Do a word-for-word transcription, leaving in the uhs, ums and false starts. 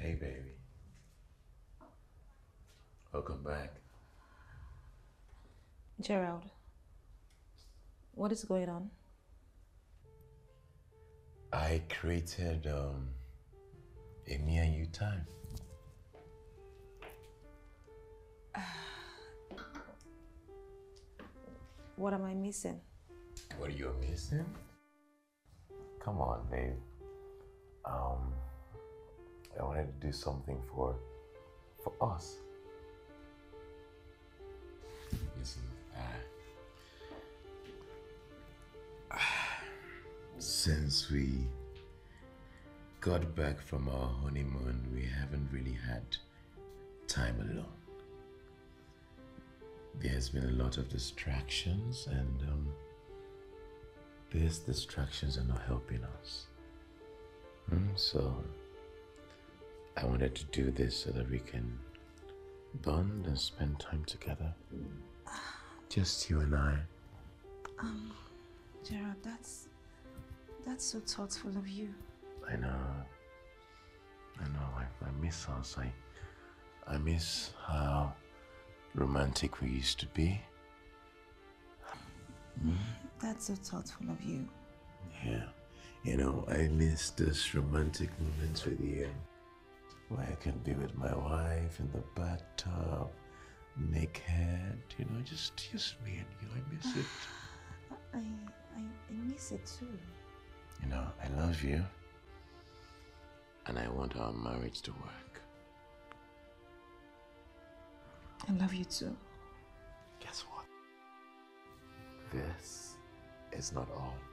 Hey, baby. Welcome back. Gerald, what is going on? I created um, a me and you time. What am I missing? What are you missing? Come on, babe. Um, I wanted to do something for, for us. Listen, uh, since we got back from our honeymoon, we haven't really had time alone. There's been a lot of distractions, and um, these distractions are not helping us. Mm, so I wanted to do this so that we can bond and spend time together. Just you and I. Um, Gerald, that's that's so thoughtful of you. I know. I know. I, I miss us. I I miss how romantic we used to be. Mm. That's so thoughtful of you. Yeah. You know, I miss those romantic moments with you. Where I can be with my wife in the bathtub, naked, you know, just just me and you. I miss it. I, I, I miss it too. You know, I love you. And I want our marriage to work. I love you too. Guess what? This is not all.